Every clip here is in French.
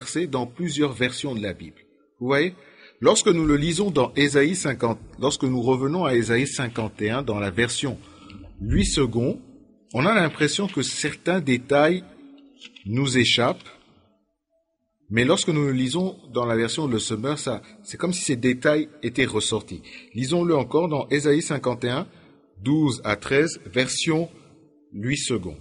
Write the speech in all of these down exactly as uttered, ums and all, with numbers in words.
verset dans plusieurs versions de la Bible. Vous voyez? Lorsque nous le lisons dans Ésaïe cinquante, lorsque nous revenons à Ésaïe cinquante et un dans la version Louis second, on a l'impression que certains détails nous échappent, mais lorsque nous le lisons dans la version Le Semeur, ça, c'est comme si ces détails étaient ressortis. Lisons-le encore dans Ésaïe cinquante et un, douze à treize, version Louis second.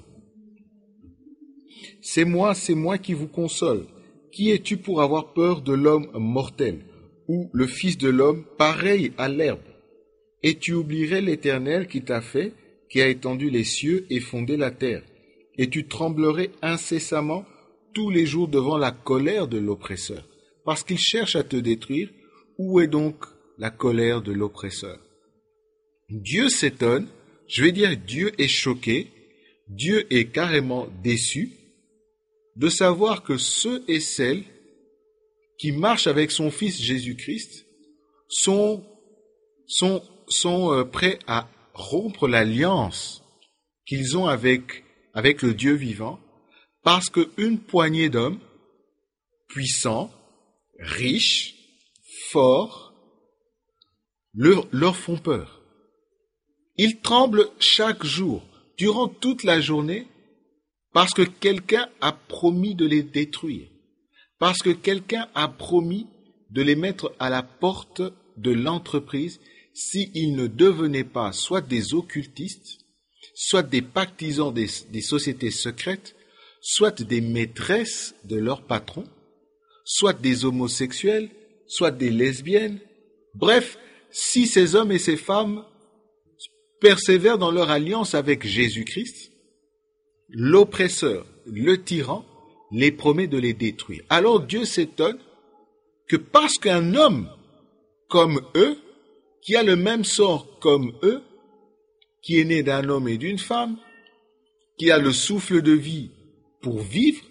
C'est moi, c'est moi qui vous console. Qui es-tu pour avoir peur de l'homme mortel, ou le fils de l'homme pareil à l'herbe? Et tu oublierais l'Éternel qui t'a fait, qui a étendu les cieux et fondé la terre. Et tu tremblerais incessamment tous les jours devant la colère de l'oppresseur, parce qu'il cherche à te détruire. Où est donc la colère de l'oppresseur? Dieu s'étonne, je vais dire Dieu est choqué, Dieu est carrément déçu de savoir que ceux et celles qui marchent avec son Fils Jésus-Christ sont, sont, sont euh, prêts à rompre l'alliance qu'ils ont avec, avec le Dieu vivant, parce qu'une poignée d'hommes puissants, riches, forts, leur, leur font peur. Ils tremblent chaque jour, durant toute la journée, parce que quelqu'un a promis de les détruire, parce que quelqu'un a promis de les mettre à la porte de l'entreprise s'ils ne devenaient pas soit des occultistes, soit des pactisans des, des sociétés secrètes, soit des maîtresses de leurs patrons, soit des homosexuels, soit des lesbiennes. Bref, si ces hommes et ces femmes persévèrent dans leur alliance avec Jésus-Christ, l'oppresseur, le tyran, les promet de les détruire. Alors Dieu s'étonne que parce qu'un homme comme eux, qui a le même sort comme eux, qui est né d'un homme et d'une femme, qui a le souffle de vie pour vivre,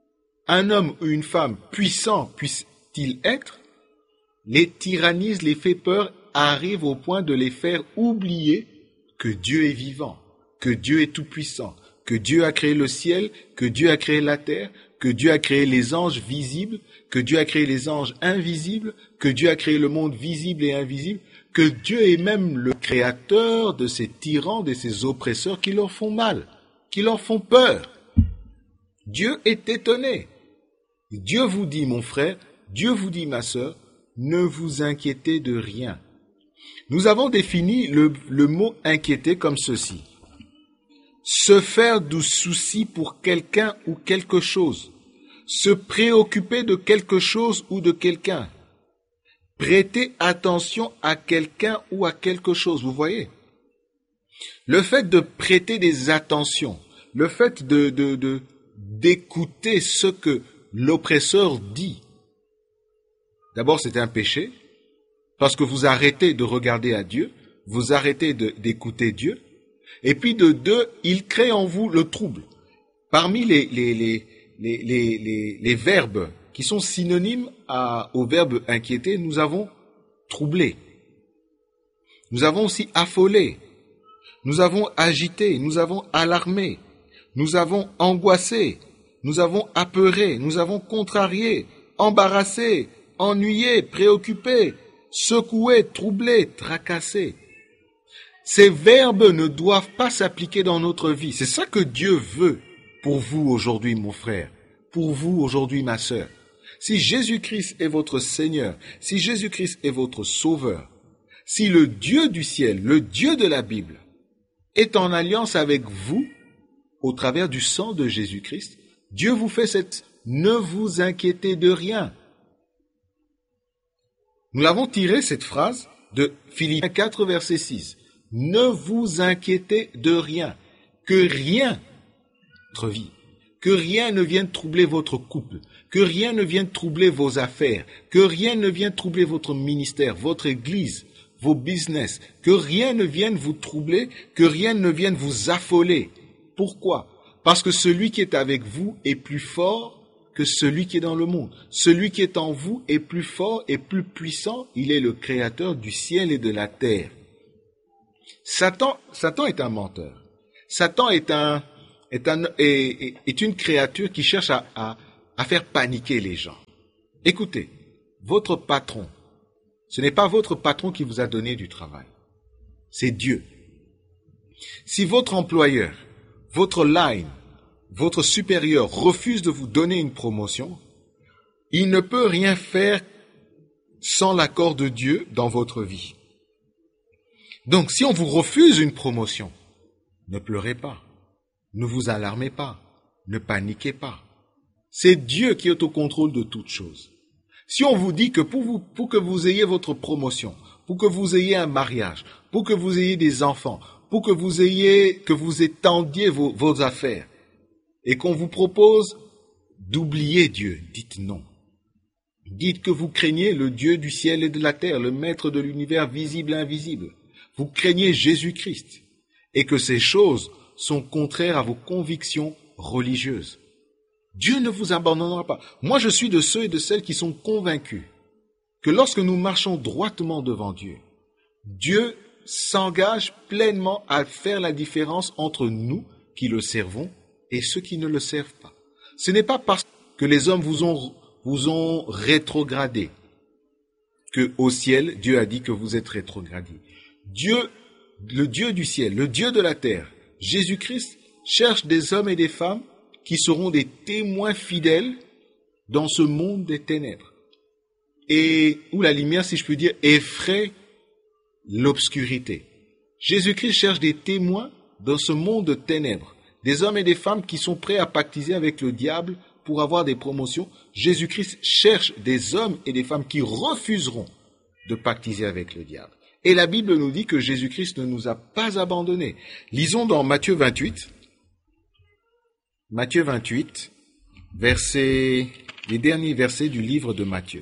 un homme ou une femme puissant puisse-t-il être, les tyrannise, les fait peur, arrive au point de les faire oublier que Dieu est vivant, que Dieu est tout-puissant, que Dieu a créé le ciel, que Dieu a créé la terre, que Dieu a créé les anges visibles, que Dieu a créé les anges invisibles, que Dieu a créé le monde visible et invisible, que Dieu est même le créateur de ces tyrans, de ces oppresseurs qui leur font mal, qui leur font peur. Dieu est étonné. Dieu vous dit, mon frère, Dieu vous dit, ma sœur, ne vous inquiétez de rien. Nous avons défini le, le mot inquiéter comme ceci. Se faire du souci pour quelqu'un ou quelque chose. Se préoccuper de quelque chose ou de quelqu'un. Prêter attention à quelqu'un ou à quelque chose. Vous voyez? Le fait de prêter des attentions, le fait de, de, de, d'écouter ce que l'oppresseur dit. D'abord, c'est un péché, parce que vous arrêtez de regarder à Dieu, vous arrêtez de, d'écouter Dieu, et puis de deux, il crée en vous le trouble. Parmi les, les, les, les, les, les, les verbes qui sont synonymes à, au verbe inquiéter, nous avons troublé. Nous avons aussi affolé. Nous avons agité, nous avons alarmé. Nous avons angoissé. Nous avons apeuré. Nous avons contrarié, embarrassé, ennuyé, préoccupé, secoué, troublé, tracassé. Ces verbes ne doivent pas s'appliquer dans notre vie. C'est ça que Dieu veut pour vous aujourd'hui, mon frère, pour vous aujourd'hui, ma sœur. Si Jésus-Christ est votre Seigneur, si Jésus-Christ est votre Sauveur, si le Dieu du ciel, le Dieu de la Bible, est en alliance avec vous au travers du sang de Jésus-Christ, Dieu vous fait cette « ne vous inquiétez de rien ». Nous l'avons tiré, cette phrase, de Philippiens quatre, verset six. « Ne vous inquiétez de rien, que rien, votre vie, que rien ne vienne troubler votre couple, que rien ne vienne troubler vos affaires, que rien ne vienne troubler votre ministère, votre église, vos business, que rien ne vienne vous troubler, que rien ne vienne vous affoler. Pourquoi? Parce que celui qui est avec vous est plus fort que celui qui est dans le monde. Celui qui est en vous est plus fort et plus puissant. Il est le créateur du ciel et de la terre. Satan, Satan est un menteur. Satan est un, est un, est, est une créature qui cherche à, à, à faire paniquer les gens. Écoutez, votre patron, ce n'est pas votre patron qui vous a donné du travail, c'est Dieu. Si votre employeur, votre line, votre supérieur refuse de vous donner une promotion, il ne peut rien faire sans l'accord de Dieu dans votre vie. Donc, si on vous refuse une promotion, ne pleurez pas, ne vous alarmez pas, ne paniquez pas. C'est Dieu qui est au contrôle de toutes choses. Si on vous dit que pour, vous, pour que vous ayez votre promotion, pour que vous ayez un mariage, pour que vous ayez des enfants, pour que vous ayez, que vous étendiez vos, vos affaires, et qu'on vous propose d'oublier Dieu, dites non. Dites que vous craignez le Dieu du ciel et de la terre, le maître de l'univers visible et invisible. Vous craignez Jésus-Christ, et que ces choses sont contraires à vos convictions religieuses. Dieu ne vous abandonnera pas. Moi, je suis de ceux et de celles qui sont convaincus que lorsque nous marchons droitement devant Dieu, Dieu s'engage pleinement à faire la différence entre nous qui le servons et ceux qui ne le servent pas. Ce n'est pas parce que les hommes vous ont, vous ont rétrogradé que au ciel, Dieu a dit que vous êtes rétrogradés. Dieu, le Dieu du ciel, le Dieu de la terre, Jésus-Christ, cherche des hommes et des femmes qui seront des témoins fidèles dans ce monde des ténèbres. Et où la lumière, si je puis dire, effraie l'obscurité. Jésus-Christ cherche des témoins dans ce monde de ténèbres, des hommes et des femmes qui sont prêts à pactiser avec le diable pour avoir des promotions. Jésus-Christ cherche des hommes et des femmes qui refuseront de pactiser avec le diable. Et la Bible nous dit que Jésus-Christ ne nous a pas abandonnés. Lisons dans Matthieu vingt-huit, Matthieu vingt-huit, verset, les derniers versets du livre de Matthieu,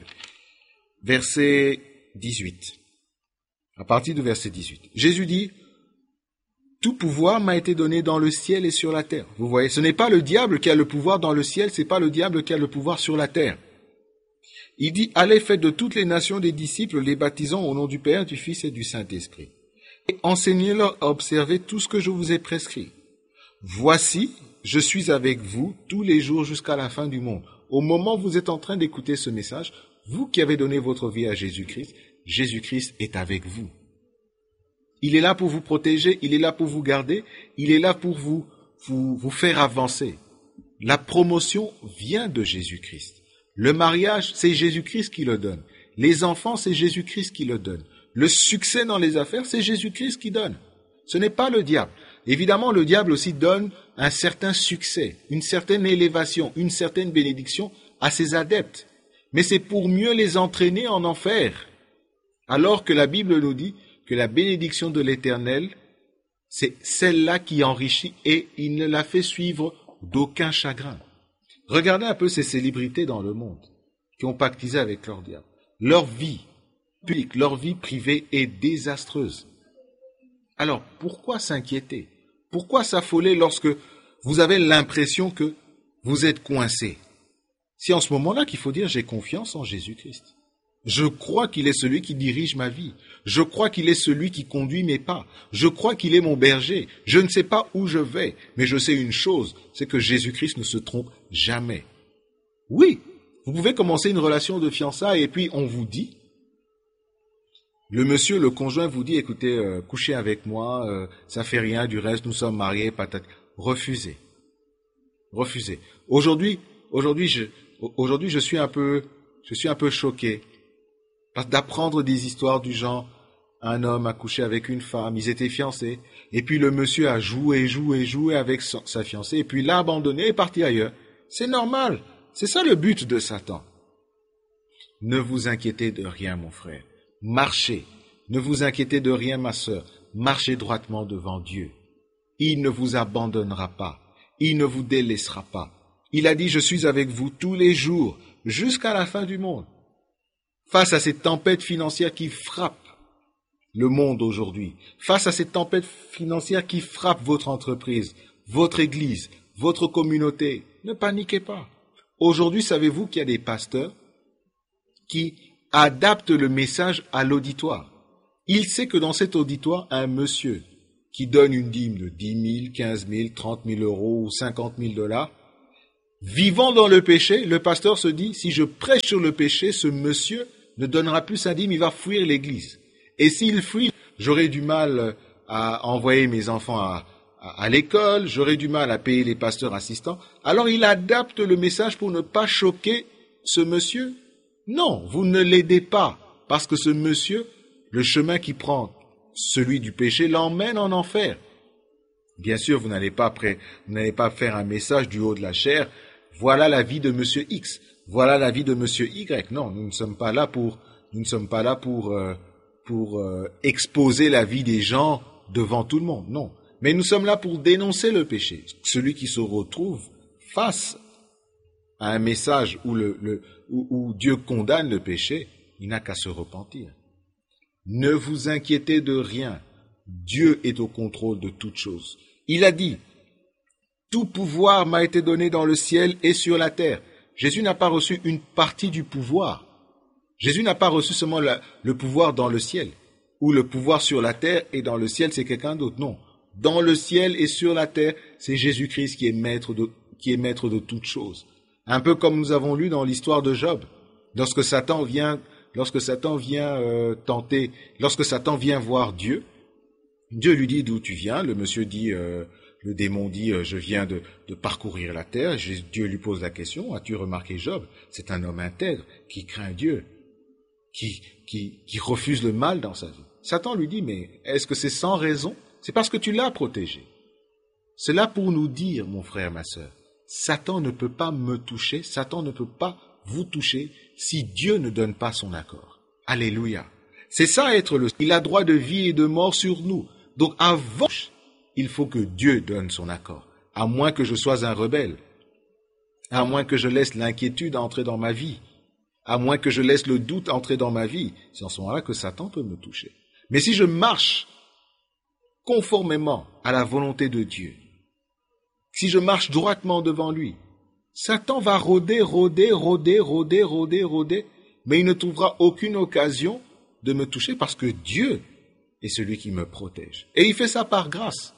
verset dix-huit. À partir du verset dix-huit, Jésus dit, « Tout pouvoir m'a été donné dans le ciel et sur la terre. » Vous voyez, ce n'est pas le diable qui a le pouvoir dans le ciel, ce n'est pas le diable qui a le pouvoir sur la terre. Il dit, « Allez, faites de toutes les nations des disciples, les baptisant au nom du Père, du Fils et du Saint-Esprit. Et enseignez-leur à observer tout ce que je vous ai prescrit. Voici, je suis avec vous tous les jours jusqu'à la fin du monde. » Au moment où vous êtes en train d'écouter ce message, vous qui avez donné votre vie à Jésus-Christ, Jésus-Christ est avec vous. Il est là pour vous protéger, il est là pour vous garder, il est là pour vous, vous, vous faire avancer. La promotion vient de Jésus-Christ. Le mariage, c'est Jésus-Christ qui le donne. Les enfants, c'est Jésus-Christ qui le donne. Le succès dans les affaires, c'est Jésus-Christ qui donne. Ce n'est pas le diable. Évidemment, le diable aussi donne un certain succès, une certaine élévation, une certaine bénédiction à ses adeptes. Mais c'est pour mieux les entraîner en enfer. Alors que la Bible nous dit que la bénédiction de l'Éternel, c'est celle-là qui enrichit et il ne la fait suivre d'aucun chagrin. Regardez un peu ces célébrités dans le monde qui ont pactisé avec leur diable. Leur vie publique, leur vie privée est désastreuse. Alors, pourquoi s'inquiéter? Pourquoi s'affoler lorsque vous avez l'impression que vous êtes coincé? C'est en ce moment-là qu'il faut dire « j'ai confiance en Jésus-Christ ». Je crois qu'il est celui qui dirige ma vie. Je crois qu'il est celui qui conduit mes pas. Je crois qu'il est mon berger. Je ne sais pas où je vais, mais je sais une chose, c'est que Jésus-Christ ne se trompe jamais. Oui, vous pouvez commencer une relation de fiançailles et puis on vous dit, le monsieur, le conjoint vous dit, écoutez, euh, couchez avec moi, euh, ça fait rien, du reste nous sommes mariés, patate. Refusez. Refusez. Aujourd'hui, aujourd'hui, je, aujourd'hui, je suis un peu, je suis un peu choqué d'apprendre des histoires du genre, un homme a couché avec une femme, ils étaient fiancés, et puis le monsieur a joué, joué, joué avec son, sa fiancée, et puis l'a abandonné et est parti ailleurs. C'est normal. C'est ça le but de Satan. Ne vous inquiétez de rien, mon frère. Marchez. Ne vous inquiétez de rien, ma sœur. Marchez droitement devant Dieu. Il ne vous abandonnera pas. Il ne vous délaissera pas. Il a dit, je suis avec vous tous les jours, jusqu'à la fin du monde. Face à cette tempête financière qui frappe le monde aujourd'hui, face à cette tempête financière qui frappe votre entreprise, votre église, votre communauté, ne paniquez pas. Aujourd'hui, savez-vous qu'il y a des pasteurs qui adaptent le message à l'auditoire. Il sait que dans cet auditoire, un monsieur qui donne une dîme de dix mille, quinze mille, trente mille euros ou cinquante mille dollars Vivant dans le péché, le pasteur se dit, si je prêche sur le péché, ce monsieur ne donnera plus sa dîme, il va fuir l'église. Et s'il fuit, j'aurai du mal à envoyer mes enfants à, à, à l'école, j'aurai du mal à payer les pasteurs assistants. Alors il adapte le message pour ne pas choquer ce monsieur. Non, vous ne l'aidez pas, parce que ce monsieur, le chemin qu'il prend, celui du péché, l'emmène en enfer. Bien sûr, vous n'allez pas, pré- vous n'allez pas faire un message du haut de la chair. Voilà la vie de monsieur X. Voilà la vie de monsieur Y. Non, nous ne sommes pas là pour, nous ne sommes pas là pour, euh, pour euh, exposer la vie des gens devant tout le monde. Non. Mais nous sommes là pour dénoncer le péché. Celui qui se retrouve face à un message où, le, le, où, où Dieu condamne le péché, il n'a qu'à se repentir. Ne vous inquiétez de rien. Dieu est au contrôle de toutes choses. Il a dit, tout pouvoir m'a été donné dans le ciel et sur la terre. Jésus n'a pas reçu une partie du pouvoir. Jésus n'a pas reçu seulement la, le pouvoir dans le ciel, ou le pouvoir sur la terre et dans le ciel c'est quelqu'un d'autre. Non. Dans le ciel et sur la terre, c'est Jésus-Christ qui est maître de, qui est maître de toutes choses. Un peu comme nous avons lu dans l'histoire de Job. Lorsque Satan vient, lorsque Satan vient euh, tenter, lorsque Satan vient voir Dieu, Dieu lui dit d'où tu viens. Le monsieur dit, euh, le démon dit, euh, je viens de, de parcourir la terre. Dieu lui pose la question, as-tu remarqué Job? C'est un homme intègre qui craint Dieu, qui, qui, qui refuse le mal dans sa vie. Satan lui dit, mais est-ce que c'est sans raison? C'est parce que tu l'as protégé. C'est là pour nous dire, mon frère, ma sœur, Satan ne peut pas me toucher, Satan ne peut pas vous toucher si Dieu ne donne pas son accord. Alléluia. C'est ça être le... Il a droit de vie et de mort sur nous. Donc avant, il faut que Dieu donne son accord. À moins que je sois un rebelle. À moins que je laisse l'inquiétude entrer dans ma vie. À moins que je laisse le doute entrer dans ma vie. C'est en ce moment-là que Satan peut me toucher. Mais si je marche conformément à la volonté de Dieu, si je marche droitement devant lui, Satan va rôder, rôder, rôder, rôder, rôder, rôder, mais il ne trouvera aucune occasion de me toucher parce que Dieu est celui qui me protège. Et il fait ça par grâce.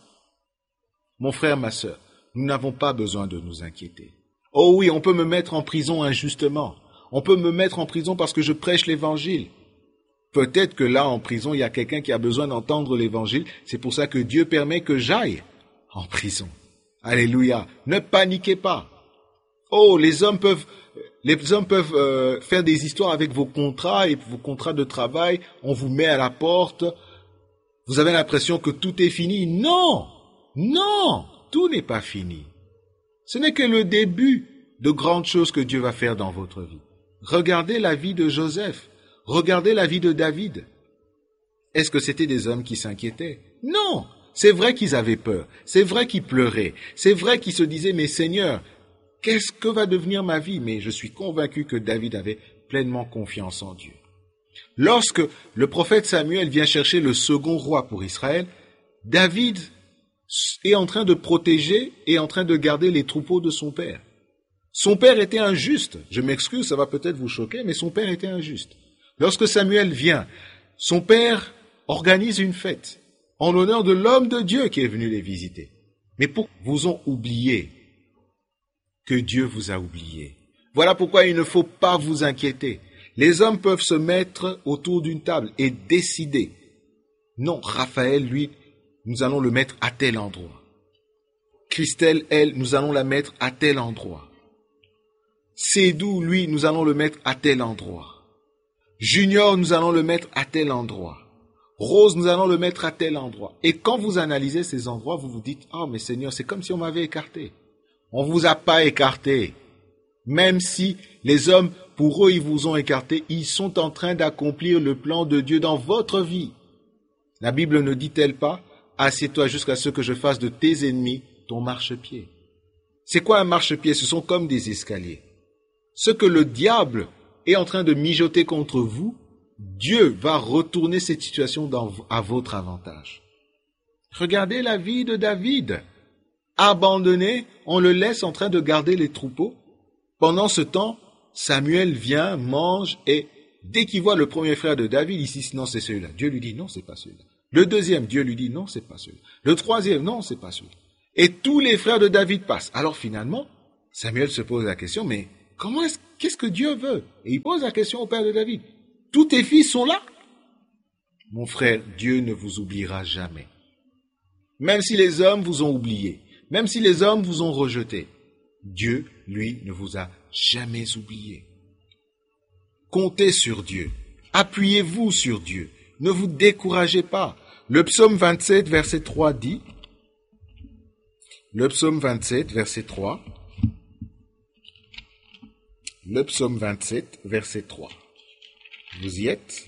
Mon frère, ma sœur, nous n'avons pas besoin de nous inquiéter. Oh oui, on peut me mettre en prison injustement. On peut me mettre en prison parce que je prêche l'évangile. Peut-être que là, en prison, il y a quelqu'un qui a besoin d'entendre l'évangile. C'est pour ça que Dieu permet que j'aille en prison. Alléluia. Ne paniquez pas. Oh, les hommes peuvent, les hommes peuvent euh, faire des histoires avec vos contrats et vos contrats de travail. On vous met à la porte. Vous avez l'impression que tout est fini. Non, non, tout n'est pas fini. Ce n'est que le début de grandes choses que Dieu va faire dans votre vie. Regardez la vie de Joseph. Regardez la vie de David. Est-ce que c'était des hommes qui s'inquiétaient? Non, c'est vrai qu'ils avaient peur. C'est vrai qu'ils pleuraient. C'est vrai qu'ils se disaient, mais Seigneur, qu'est-ce que va devenir ma vie? Mais je suis convaincu que David avait pleinement confiance en Dieu. Lorsque le prophète Samuel vient chercher le second roi pour Israël, David est en train de protéger et en train de garder les troupeaux de son père. Son père était injuste. Je m'excuse, ça va peut-être vous choquer, mais son père était injuste. Lorsque Samuel vient, son père organise une fête en l'honneur de l'homme de Dieu qui est venu les visiter. Mais pour vous ont oublié que Dieu vous a oublié. Voilà pourquoi il ne faut pas vous inquiéter. Les hommes peuvent se mettre autour d'une table et décider. Non, Raphaël, lui, nous allons le mettre à tel endroit. Christelle, elle, nous allons la mettre à tel endroit. Sédou, lui, nous allons le mettre à tel endroit. Junior, nous allons le mettre à tel endroit. Rose, nous allons le mettre à tel endroit. Et quand vous analysez ces endroits, vous vous dites, « Oh, mais Seigneur, c'est comme si on m'avait écarté. » On ne vous a pas écarté. Même si les hommes, pour eux, ils vous ont écarté, ils sont en train d'accomplir le plan de Dieu dans votre vie. La Bible ne dit-elle pas, « Assieds-toi jusqu'à ce que je fasse de tes ennemis ton marchepied. » C'est quoi un marchepied? Ce sont comme des escaliers. Ce que le diable est en train de mijoter contre vous, Dieu va retourner cette situation dans, à votre avantage. Regardez la vie de David. Abandonné, on le laisse en train de garder les troupeaux. Pendant ce temps, Samuel vient, mange, et dès qu'il voit le premier frère de David, il dit, non, c'est celui-là. Dieu lui dit, non, c'est pas celui-là. Le deuxième, Dieu lui dit, non, c'est pas celui-là. Le troisième, non, c'est pas celui-là. Et tous les frères de David passent. Alors finalement, Samuel se pose la question, mais comment est-ce, qu'est-ce que Dieu veut? Et il pose la question au père de David. Tous tes fils sont là? Mon frère, Dieu ne vous oubliera jamais. Même si les hommes vous ont oublié, même si les hommes vous ont rejeté, Dieu, lui, ne vous a jamais oublié. Comptez sur Dieu. Appuyez-vous sur Dieu. Ne vous découragez pas. Le psaume vingt-sept, verset trois dit, le psaume vingt-sept, verset trois, le psaume vingt-sept, verset trois. Vous y êtes?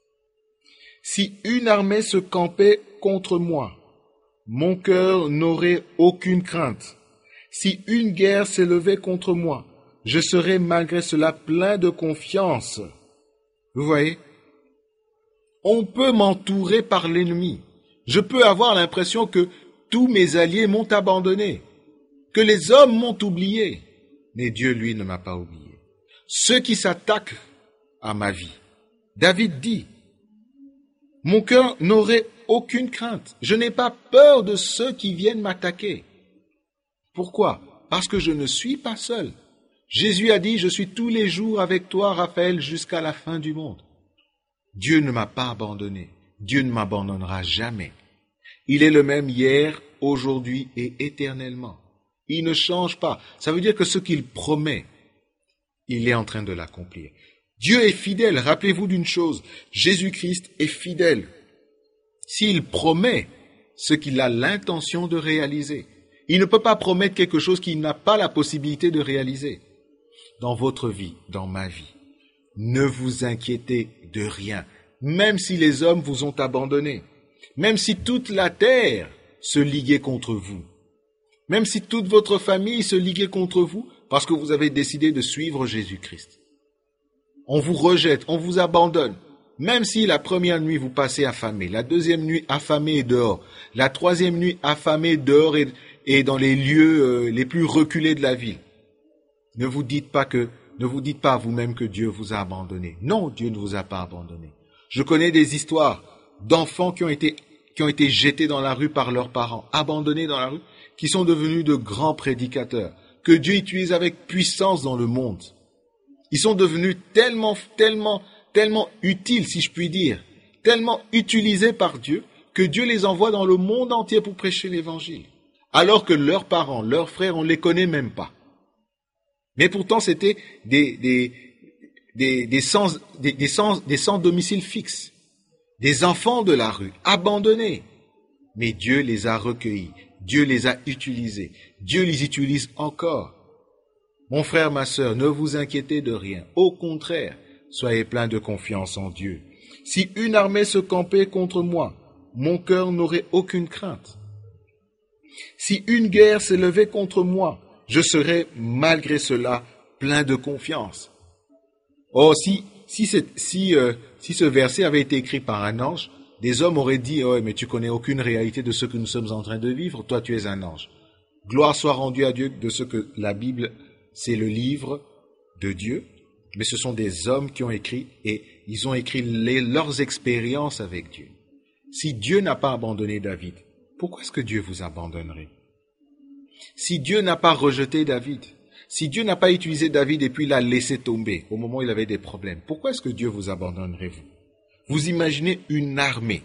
Si une armée se campait contre moi, mon cœur n'aurait aucune crainte. Si une guerre s'élevait contre moi, je serais malgré cela plein de confiance. Vous voyez? On peut m'entourer par l'ennemi. Je peux avoir l'impression que tous mes alliés m'ont abandonné, que les hommes m'ont oublié. Mais Dieu, lui, ne m'a pas oublié. Ceux qui s'attaquent à ma vie, David dit, mon cœur n'aurait aucune crainte. Je n'ai pas peur de ceux qui viennent m'attaquer. Pourquoi? Parce que je ne suis pas seul. Jésus a dit, je suis tous les jours avec toi, Raphaël, jusqu'à la fin du monde. Dieu ne m'a pas abandonné. Dieu ne m'abandonnera jamais. Il est le même hier, aujourd'hui et éternellement. Il ne change pas. Ça veut dire que ce qu'il promet, il est en train de l'accomplir. Dieu est fidèle. Rappelez-vous d'une chose, Jésus-Christ est fidèle. S'il promet ce qu'il a l'intention de réaliser, il ne peut pas promettre quelque chose qu'il n'a pas la possibilité de réaliser. Dans votre vie, dans ma vie, ne vous inquiétez de rien, même si les hommes vous ont abandonné, même si toute la terre se liguait contre vous, même si toute votre famille se liguait contre vous, parce que vous avez décidé de suivre Jésus-Christ. On vous rejette, on vous abandonne. Même si la première nuit vous passez affamé, la deuxième nuit affamé et dehors, la troisième nuit affamé dehors et, et dans les lieux euh, les plus reculés de la ville. Ne vous dites pas que, ne vous dites pas à vous-même que Dieu vous a abandonné. Non, Dieu ne vous a pas abandonné. Je connais des histoires d'enfants qui ont été, qui ont été jetés dans la rue par leurs parents, abandonnés dans la rue, qui sont devenus de grands prédicateurs, que Dieu utilise avec puissance dans le monde. Ils sont devenus tellement, tellement, tellement utiles, si je puis dire, tellement utilisés par Dieu, que Dieu les envoie dans le monde entier pour prêcher l'évangile. Alors que leurs parents, leurs frères, on ne les connaît même pas. Mais pourtant, c'était des, des, des, des, sans, des, des, sans, des sans domicile fixe, des enfants de la rue, abandonnés. Mais Dieu les a recueillis, Dieu les a utilisés, Dieu les utilise encore. Mon frère, ma sœur, ne vous inquiétez de rien. Au contraire, soyez pleins de confiance en Dieu. Si une armée se campait contre moi, mon cœur n'aurait aucune crainte. Si une guerre s'élevait contre moi, je serais malgré cela plein de confiance. Oh, si, si, c'est, si, euh, si ce verset avait été écrit par un ange, des hommes auraient dit, oh, mais tu connais aucune réalité de ce que nous sommes en train de vivre, toi tu es un ange. Gloire soit rendue à Dieu de ce que la Bible, c'est le livre de Dieu, mais ce sont des hommes qui ont écrit et ils ont écrit les, leurs expériences avec Dieu. Si Dieu n'a pas abandonné David, pourquoi est-ce que Dieu vous abandonnerait? Si Dieu n'a pas rejeté David, si Dieu n'a pas utilisé David et puis l'a laissé tomber au moment où il avait des problèmes, pourquoi est-ce que Dieu vous abandonnerait, vous? Vous imaginez une armée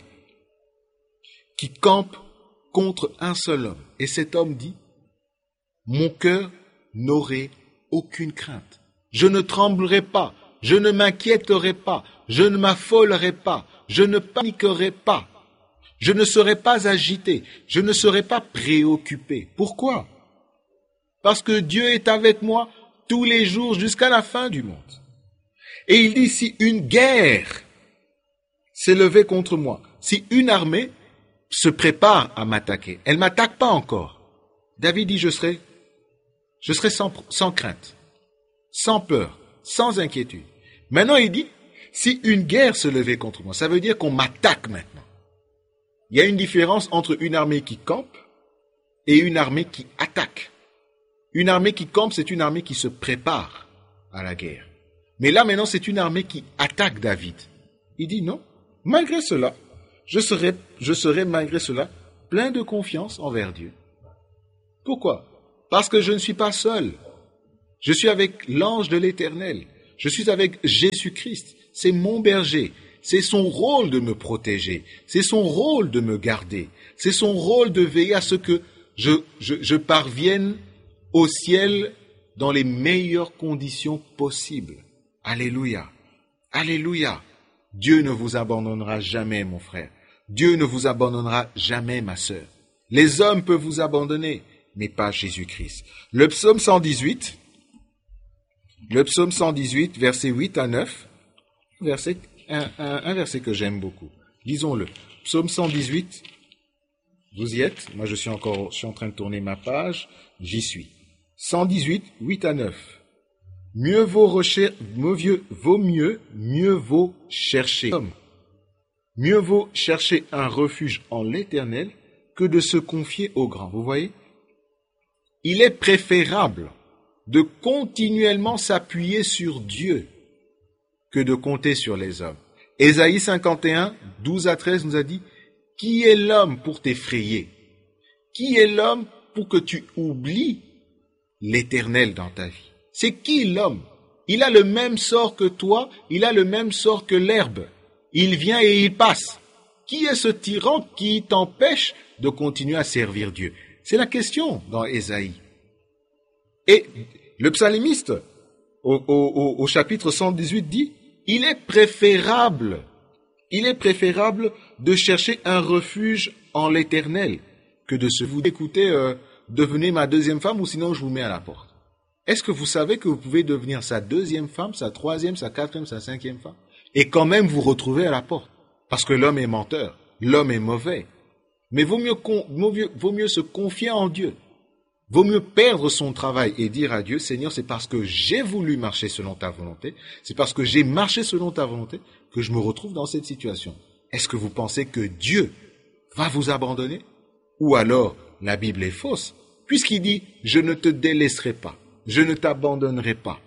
qui campe contre un seul homme. Et cet homme dit, mon cœur n'aurait aucune crainte. Je ne tremblerai pas, je ne m'inquiéterai pas, je ne m'affolerai pas, je ne paniquerai pas. Je ne serai pas agité, je ne serai pas préoccupé. Pourquoi? Parce que Dieu est avec moi tous les jours jusqu'à la fin du monde. Et il dit, si une guerre s'est levée contre moi, si une armée se prépare à m'attaquer, elle ne m'attaque pas encore. David dit, je serai, je serai sans, sans crainte, sans peur, sans inquiétude. Maintenant, il dit, si une guerre se levait contre moi, ça veut dire qu'on m'attaque maintenant. Il y a une différence entre une armée qui campe et une armée qui attaque. Une armée qui campe, c'est une armée qui se prépare à la guerre. Mais là, maintenant, c'est une armée qui attaque David. Il dit non, malgré cela, je serai, je serai malgré cela plein de confiance envers Dieu. Pourquoi? Parce que je ne suis pas seul. Je suis avec l'ange de l'Éternel. Je suis avec Jésus-Christ. C'est mon berger. C'est son rôle de me protéger. C'est son rôle de me garder. C'est son rôle de veiller à ce que je, je, je parvienne au ciel dans les meilleures conditions possibles. Alléluia. Alléluia. Dieu ne vous abandonnera jamais, mon frère. Dieu ne vous abandonnera jamais, ma sœur. Les hommes peuvent vous abandonner, mais pas Jésus-Christ. Le psaume cent dix-huit, le psaume cent dix-huit, versets huit à neuf, verset, un, un, un verset que j'aime beaucoup. Lisons-le. Psaume cent dix-huit, vous y êtes? Moi, je suis encore, je suis en train de tourner ma page. J'y suis. cent dix-huit, huit à neuf. Mieux vaut rechercher, mieux, vaut mieux, mieux vaut chercher. Mieux vaut chercher un refuge en l'Éternel que de se confier aux grands. Vous voyez? Il est préférable de continuellement s'appuyer sur Dieu que de compter sur les hommes. Ésaïe cinquante et un, douze à treize nous a dit, « Qui est l'homme pour t'effrayer? Qui est l'homme pour que tu oublies l'Éternel dans ta vie? » C'est qui l'homme? Il a le même sort que toi, il a le même sort que l'herbe. Il vient et il passe. Qui est ce tyran qui t'empêche de continuer à servir Dieu? C'est la question dans Ésaïe. Et le psalmiste, au, au, au chapitre cent dix-huit, dit, il est préférable, il est préférable de chercher un refuge en l'Éternel que de se vous écouter, euh, devenez ma deuxième femme ou sinon je vous mets à la porte. Est-ce que vous savez que vous pouvez devenir sa deuxième femme, sa troisième, sa quatrième, sa cinquième femme, et quand même vous retrouver à la porte? Parce que l'homme est menteur, l'homme est mauvais. Mais vaut mieux, vaut mieux, vaut mieux se confier en Dieu. Vaut mieux perdre son travail et dire à Dieu, Seigneur, c'est parce que j'ai voulu marcher selon ta volonté, c'est parce que j'ai marché selon ta volonté que je me retrouve dans cette situation. Est-ce que vous pensez que Dieu va vous abandonner? Ou alors, la Bible est fausse, puisqu'il dit, je ne te délaisserai pas. Je ne t'abandonnerai pas.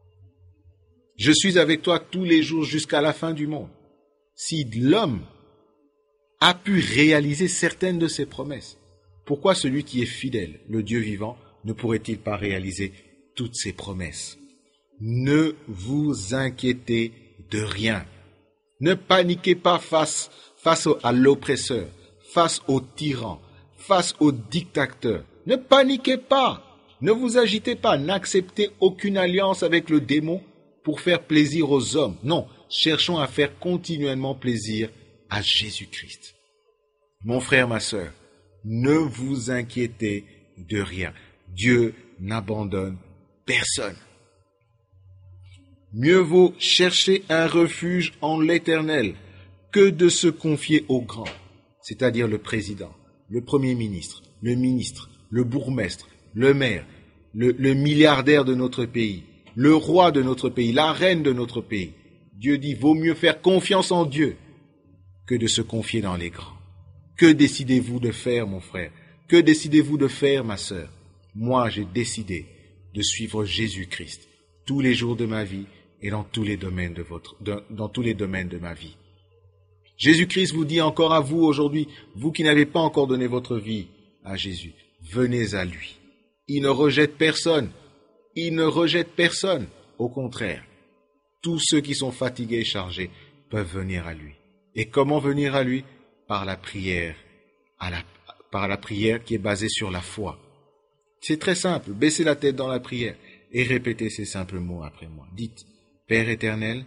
Je suis avec toi tous les jours jusqu'à la fin du monde. Si l'homme a pu réaliser certaines de ses promesses, pourquoi celui qui est fidèle, le Dieu vivant, ne pourrait-il pas réaliser toutes ses promesses? Ne vous inquiétez de rien. Ne paniquez pas face, face à l'oppresseur, face au tyran, face au dictateur. Ne paniquez pas. Ne vous agitez pas, n'acceptez aucune alliance avec le démon pour faire plaisir aux hommes. Non, cherchons à faire continuellement plaisir à Jésus-Christ. Mon frère, ma sœur, ne vous inquiétez de rien. Dieu n'abandonne personne. Mieux vaut chercher un refuge en l'Éternel que de se confier aux grands, c'est-à-dire le président, le premier ministre, le ministre, le bourgmestre, le maire, le, le milliardaire de notre pays, le roi de notre pays, la reine de notre pays. Dieu dit, vaut mieux faire confiance en Dieu que de se confier dans les grands. Que décidez-vous de faire, mon frère? Que décidez-vous de faire, ma sœur? Moi, j'ai décidé de suivre Jésus-Christ tous les jours de ma vie et dans tous les domaines de votre, de, dans tous les domaines de ma vie. Jésus-Christ vous dit encore à vous aujourd'hui, vous qui n'avez pas encore donné votre vie à Jésus, venez à lui. Il ne rejette personne. Il ne rejette personne. Au contraire, tous ceux qui sont fatigués et chargés peuvent venir à lui. Et comment venir à lui? Par la prière, à la, par la prière qui est basée sur la foi. C'est très simple. Baissez la tête dans la prière et répétez ces simples mots après moi. Dites, Père éternel,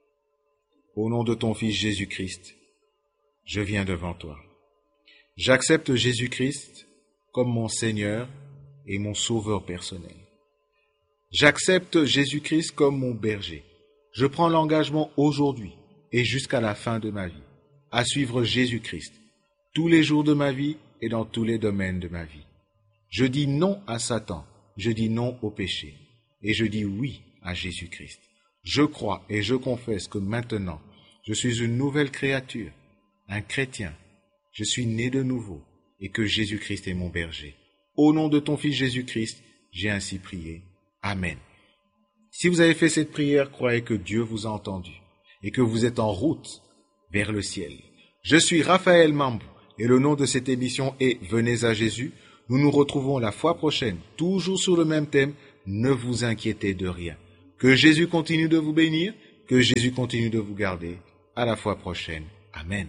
au nom de ton Fils Jésus-Christ, je viens devant toi. J'accepte Jésus-Christ comme mon Seigneur et mon Sauveur personnel. J'accepte Jésus-Christ comme mon berger. Je prends l'engagement aujourd'hui et jusqu'à la fin de ma vie à suivre Jésus-Christ tous les jours de ma vie et dans tous les domaines de ma vie. Je dis non à Satan, je dis non au péché et je dis oui à Jésus-Christ. Je crois et je confesse que maintenant, je suis une nouvelle créature, un chrétien. Je suis né de nouveau et que Jésus-Christ est mon berger. Au nom de ton Fils Jésus-Christ, j'ai ainsi prié. Amen. Si vous avez fait cette prière, croyez que Dieu vous a entendu et que vous êtes en route vers le ciel. Je suis Raphaël Mambou et le nom de cette émission est Venez à Jésus. Nous nous retrouvons la fois prochaine, toujours sur le même thème, ne vous inquiétez de rien. Que Jésus continue de vous bénir, que Jésus continue de vous garder. À la fois prochaine. Amen.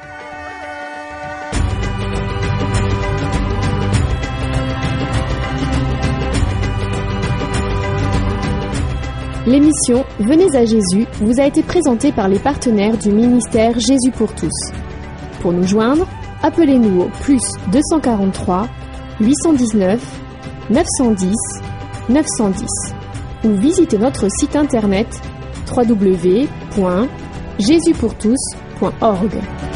L'émission Venez à Jésus vous a été présentée par les partenaires du ministère Jésus pour tous. Pour nous joindre, appelez-nous au plus deux cent quarante-trois, huit cent dix-neuf, neuf cent dix, neuf cent dix ou visitez notre site internet w w w point jésus pour tous point org.